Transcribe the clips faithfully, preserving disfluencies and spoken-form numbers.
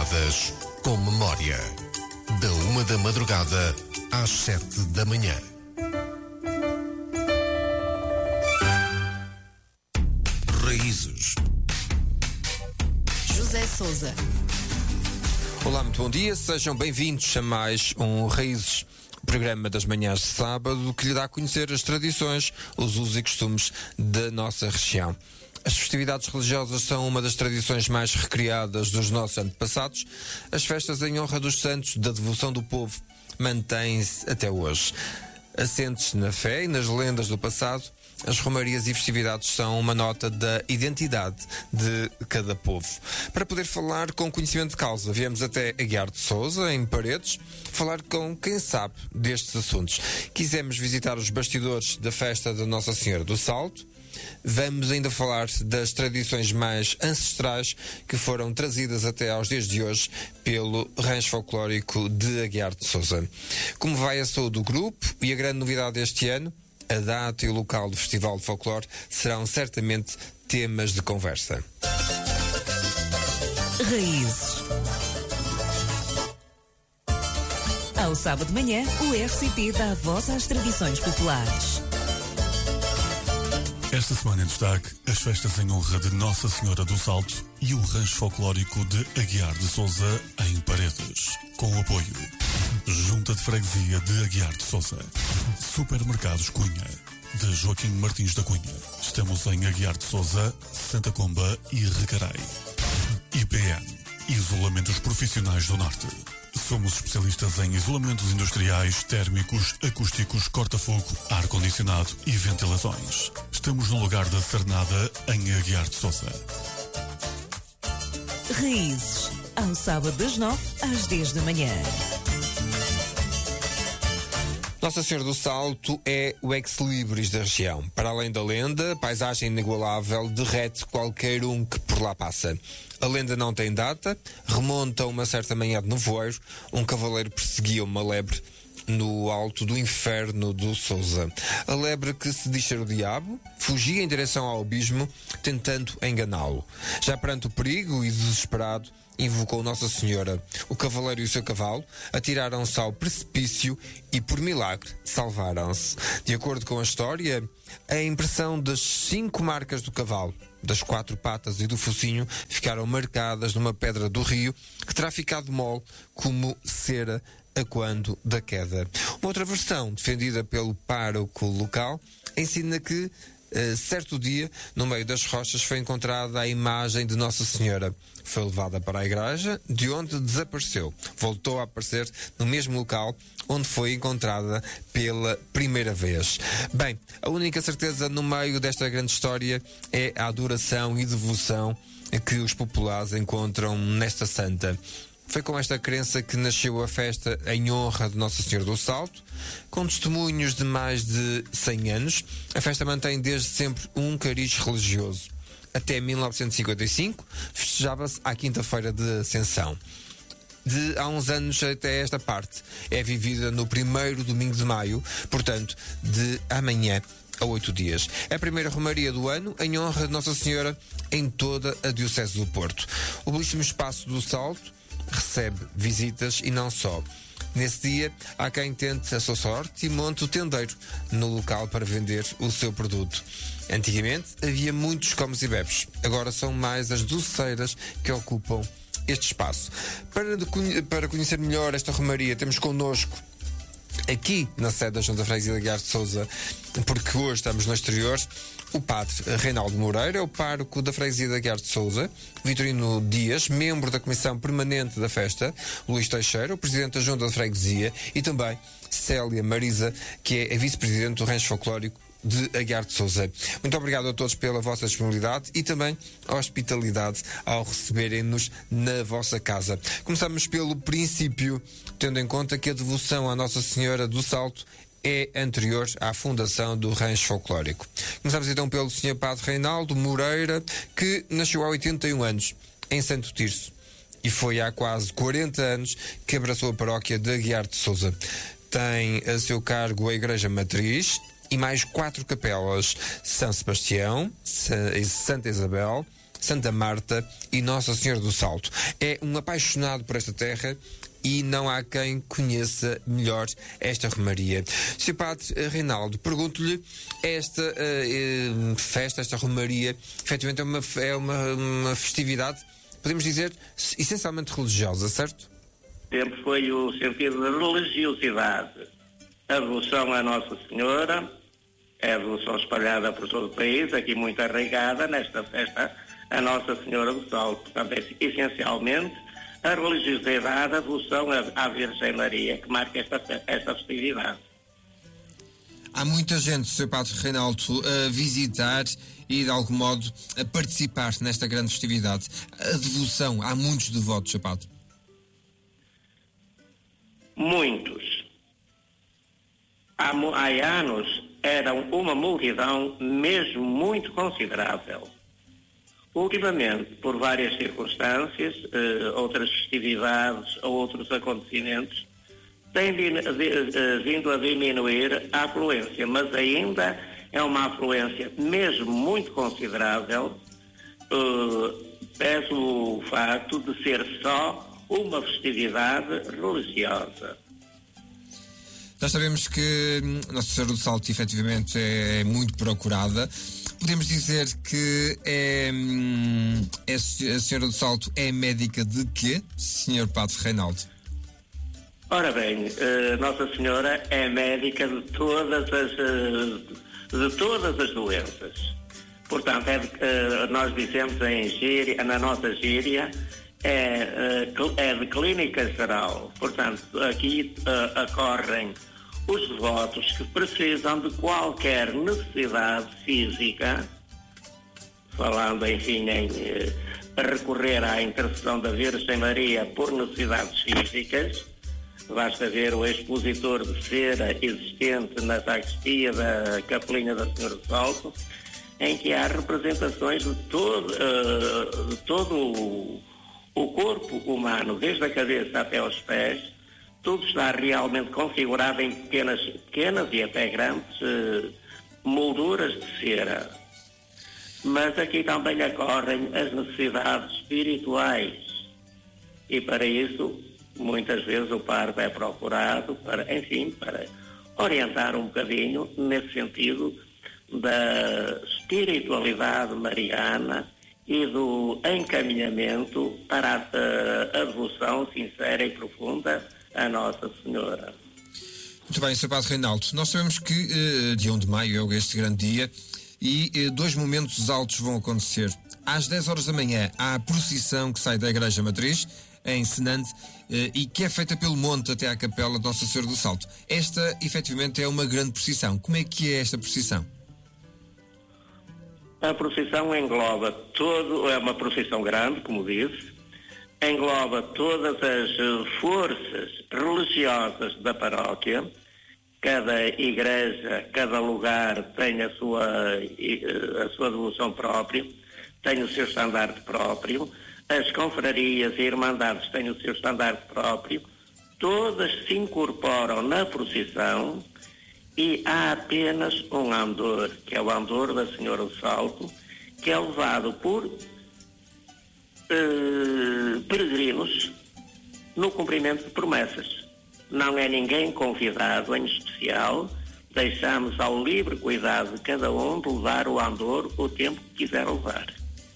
Madrugadas com Memória. Da uma da madrugada às sete da manhã. Raízes. José Sousa. Olá, muito bom dia, sejam bem-vindos a mais um Raízes, programa das manhãs de sábado que lhe dá a conhecer as tradições, os usos e costumes da nossa região. As festividades religiosas são uma das tradições mais recriadas dos nossos antepassados. As festas em honra dos santos, da devoção do povo, mantêm-se até hoje. Assentes na fé e nas lendas do passado, as romarias e festividades são uma nota da identidade de cada povo. Para poder falar com conhecimento de causa, viemos até Aguiar de Sousa, em Paredes, falar com quem sabe destes assuntos. Quisemos visitar os bastidores da festa da Nossa Senhora do Salto. Vamos ainda falar das tradições mais ancestrais que foram trazidas até aos dias de hoje pelo rancho folclórico de Aguiar de Sousa. Como vai a saúde do grupo e a grande novidade deste ano, a data e o local do Festival de Folclore serão certamente temas de conversa. Raízes. Ao sábado de manhã, o R C P dá voz às tradições populares. Esta semana em destaque, as festas em honra de Nossa Senhora do Salto e o rancho folclórico de Aguiar de Sousa, em Paredes. Com o apoio Junta de Freguesia de Aguiar de Sousa, Supermercados Cunha, de Joaquim Martins da Cunha. Estamos em Aguiar de Sousa, Santa Comba e Recarai. I P N, Isolamentos Profissionais do Norte. Somos especialistas em isolamentos industriais, térmicos, acústicos, corta-fogo, ar-condicionado e ventilações. Estamos no lugar da Cernada, em Aguiar de Sousa. Raízes. Ao sábado das nove às dez da manhã. Nossa Senhora do Salto é o ex-libris da região. Para além da lenda, a paisagem inigualável derrete qualquer um que por lá passa. A lenda não tem data, remonta a uma certa manhã de nevoeiro, um cavaleiro perseguia uma lebre no alto do inferno do Sousa. A lebre, que se diz ser o diabo, fugia em direção ao abismo, tentando enganá-lo. Já perante o perigo e desesperado, invocou Nossa Senhora. O cavaleiro e o seu cavalo atiraram-se ao precipício e, por milagre, salvaram-se. De acordo com a história, a impressão das cinco marcas do cavalo, das quatro patas e do focinho, ficaram marcadas numa pedra do rio que terá ficado mole como cera a quando da queda. Uma outra versão, defendida pelo pároco local, ensina que Uh, certo dia, no meio das rochas, foi encontrada a imagem de Nossa Senhora. Foi levada para a igreja, de onde desapareceu. Voltou a aparecer no mesmo local onde foi encontrada pela primeira vez. Bem, a única certeza no meio desta grande história é a adoração e devoção que os populares encontram nesta santa. Foi com esta crença que nasceu a festa em honra de Nossa Senhora do Salto. Com testemunhos de mais de cem anos, a festa mantém desde sempre um cariz religioso. Até mil novecentos e cinquenta e cinco, festejava-se à quinta-feira de Ascensão. De há uns anos até esta parte, é vivida no primeiro domingo de maio, portanto, de amanhã a oito dias. É a primeira romaria do ano em honra de Nossa Senhora em toda a Diocese do Porto. O belíssimo espaço do Salto recebe visitas e não só. Nesse dia, há quem tente a sua sorte e monte o tendeiro no local para vender o seu produto. Antigamente, havia muitos comes e bebes. Agora são mais as doceiras que ocupam este espaço. Para, de, para conhecer melhor esta romaria, temos connosco aqui na sede da Junta de Freguesia de Aguiar de Sousa, porque hoje estamos no exterior, o padre Reinaldo Moreira, o pároco da Freguesia de Aguiar de Sousa, Vitorino Dias, membro da Comissão Permanente da Festa, Luís Teixeira, o presidente da Junta de Freguesia, e também Célia Marisa, que é a vice-presidente do rancho folclórico de Aguiar de Sousa. Muito obrigado a todos pela vossa disponibilidade e também a hospitalidade ao receberem-nos na vossa casa. Começamos pelo princípio, tendo em conta que a devoção à Nossa Senhora do Salto é anterior à fundação do rancho folclórico. Começamos então pelo senhor Padre Reinaldo Moreira, que nasceu há oitenta e um anos, em Santo Tirso, e foi há quase quarenta anos que abraçou a paróquia de Aguiar de Sousa. Tem a seu cargo a Igreja Matriz e mais quatro capelas: São Sebastião, Santa Isabel, Santa Marta e Nossa Senhora do Salto. É um apaixonado por esta terra e não há quem conheça melhor esta romaria. senhor Padre Reinaldo, pergunto-lhe, esta uh, uh, festa, esta romaria, efetivamente é uma, é uma, uma festividade, podemos dizer, essencialmente religiosa, certo? Sempre foi o sentido da religiosidade. A devoção à Nossa Senhora, é a devoção espalhada por todo o país, aqui muito arraigada nesta festa, a Nossa Senhora do Salto. Portanto, é essencialmente a religiosidade, a devoção à Virgem Maria, que marca esta, esta festividade. Há muita gente, senhor Padre Reinaldo, a visitar e, de algum modo, a participar nesta grande festividade. A devoção, há muitos devotos, senhor Padre. Muitos. Há, há anos era uma multidão mesmo muito considerável. Ultimamente, por várias circunstâncias, eh, outras festividades ou outros acontecimentos, tem vindo a diminuir a afluência, mas ainda é uma afluência mesmo muito considerável, eh, pese o facto de ser só uma festividade religiosa. Nós sabemos que Nossa Senhora do Salto efetivamente é muito procurada. Podemos dizer que é, é, a Senhora do Salto é médica de quê, senhor Padre Reinaldo? Ora bem, uh, Nossa Senhora é médica de todas as, uh, de todas as doenças. Portanto, é de, uh, nós dizemos em gíria, na nossa gíria, é, uh, é de clínica geral. Portanto, aqui uh, ocorrem os devotos que precisam de qualquer necessidade física, falando, enfim, em eh, recorrer à intercessão da Virgem Maria por necessidades físicas. Basta ver o expositor de cera existente na sacristia da Capelinha da Senhora do Salto, em que há representações de todo, uh, de todo o, o corpo humano, desde a cabeça até aos pés. Tudo está realmente configurado em pequenas, pequenas e até grandes uh, molduras de cera. Mas aqui também ocorrem as necessidades espirituais. E para isso, muitas vezes o padre é procurado para, enfim, para orientar um bocadinho nesse sentido da espiritualidade mariana e do encaminhamento para a, a devoção sincera e profunda a Nossa Senhora. Muito bem, senhor Padre Reinaldo. Nós sabemos que uh, dia um de maio é este grande dia e uh, dois momentos altos vão acontecer. Às dez horas da manhã há a procissão que sai da Igreja Matriz, em Senande, uh, e que é feita pelo monte até à Capela de Nossa Senhora do Salto. Esta, efetivamente, é uma grande procissão. Como é que é esta procissão? A procissão engloba todo, é uma procissão grande, como disse, engloba todas as forças religiosas da paróquia. Cada igreja, cada lugar tem a sua, a sua devoção própria, tem o seu estandarte próprio, as confrarias e irmandades têm o seu estandarte próprio, todas se incorporam na procissão e há apenas um andor, que é o andor da Senhora do Salto, que é levado por Uh, peregrinos no cumprimento de promessas. Não é ninguém convidado em especial, deixamos ao livre cuidado de cada um de levar o andor o tempo que quiser levar.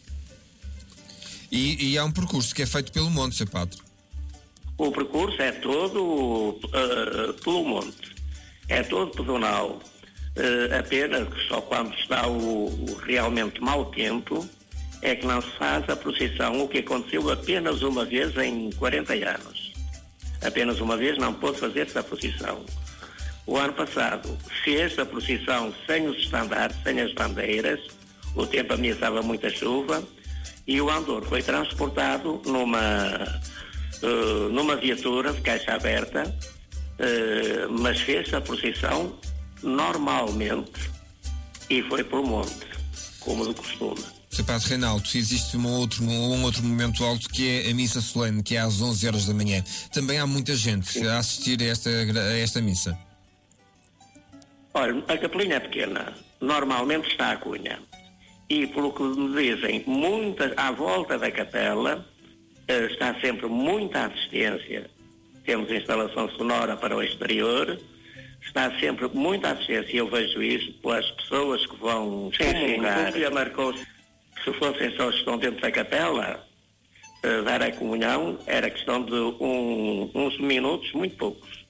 E, e há um percurso que é feito pelo monte, senhor Padre? O percurso é todo uh, pelo monte, é todo pedonal, uh, apenas só quando está o, o realmente mau tempo é que não se faz a procissão, o que aconteceu apenas uma vez em quarenta anos. Apenas uma vez não pôde fazer-se a procissão. O ano passado fez a procissão sem os estandartes, sem as bandeiras, o tempo ameaçava muita chuva e o andor foi transportado numa, uh, numa viatura de caixa aberta, uh, mas fez a procissão normalmente e foi por monte, como de costume. senhor Padre Reinaldo, existe um outro, um outro momento alto que é a missa solene, que é às onze horas da manhã. Também há muita gente Sim. a assistir a esta, a esta missa. Olha, a capelinha é pequena, normalmente está a cunha. E, pelo que me dizem, muita, à volta da capela uh, está sempre muita assistência. Temos instalação sonora para o exterior, está sempre muita assistência, e eu vejo isso pelas pessoas que vão comungar. Já marcou, se fossem só que estão dentro da capela, uh, dar a comunhão era questão de um, uns minutos, muito poucos.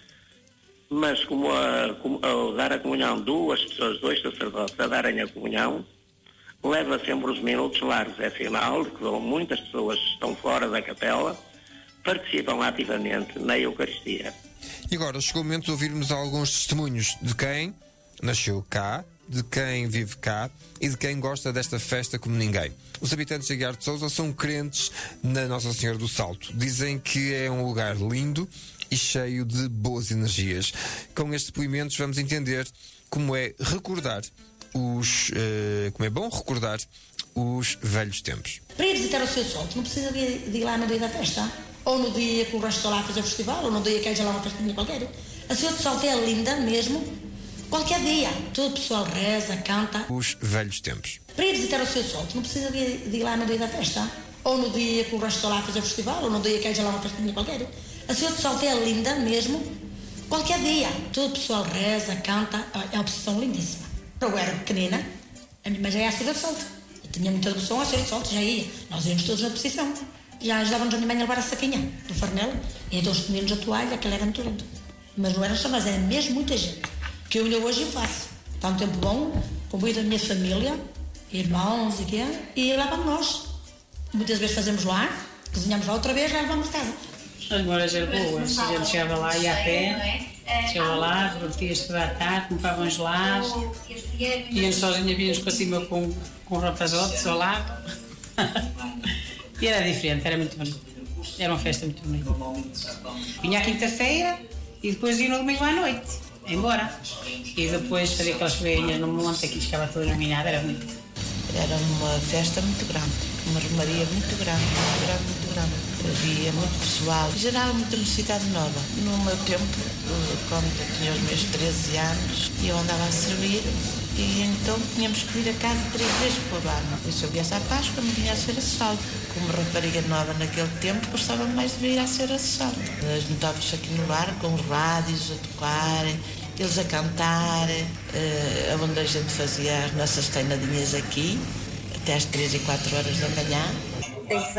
Mas como, a, como ao dar a comunhão, duas pessoas, dois sacerdotes a darem a comunhão, leva sempre os minutos largos. É sinal de que muitas pessoas que estão fora da capela participam ativamente na Eucaristia. E agora chegou o momento de ouvirmos alguns testemunhos de quem nasceu cá, de quem vive cá e de quem gosta desta festa como ninguém. Os habitantes de Aguiar de Sousa são crentes na Nossa Senhora do Salto. Dizem que é um lugar lindo e cheio de boas energias. Com estes depoimentos vamos entender como é recordar os, uh, como é bom recordar os velhos tempos. Para ir visitar o Senhor do Salto, não precisa de, de ir lá no dia da festa, ou no dia que o resto está lá a fazer o festival, ou no dia que haja lá uma festinha qualquer. A Senhora do Salto é linda mesmo, qualquer dia. Todo o pessoal reza, canta. Os velhos tempos. Para ir visitar o Senhor do Salto, não precisa de, de ir lá no dia da festa, ou no dia que o resto está lá a fazer o festival, ou no dia que haja lá uma festinha qualquer. A Senhora do Salto é linda mesmo, qualquer dia. Todo o pessoal reza, canta, é uma procissão lindíssima. Eu era pequenina, mas já ia à Senhora do Salto. Eu tinha muita devoção à Senhora do Salto, já ia. Nós íamos todos na procissão. Já ajudávamos a minha mãe a levar a saquinha do farnel, e então estendíamos a toalha, aquilo era muito lindo. Mas não era só nós, era mesmo muita gente. Que eu ainda hoje eu faço. Está um tempo bom, convido a minha família, irmãos e quê, e lá vamos nós. Muitas vezes fazemos lá, cozinhamos lá outra vez, já levamos de casa. As memórias eram boas, a gente chegava lá, ia a pé, chegava lá, divertia-se toda a tarde, compravam gelados, íamos sozinhas, víamos para cima com, com rapazotes ao lado. E era diferente, era muito bonito. Era uma festa muito bonita. Vinha à quinta-feira e depois ia no domingo à noite, embora. E depois fazia aquelas fogueirinhas no monte, aqui ficava tudo iluminado, era bonito. Era uma festa muito grande, uma romaria muito grande, muito grande, muito grande. Havia muito pessoal, em geral muita mocidade nova. No meu tempo, quando eu tinha os meus treze anos, eu andava a servir e então tínhamos que vir a casa três vezes por ano. E se eu viesse à Páscoa, não vinha a Senhora do Salto. Como rapariga nova naquele tempo, gostava mais de vir à Senhora do Salto. Nós juntávamos aqui no bar com os rádios a tocarem, eles a cantar, uh, onde a gente fazia as nossas treinadinhas aqui, até às três e quatro horas da manhã. Tem que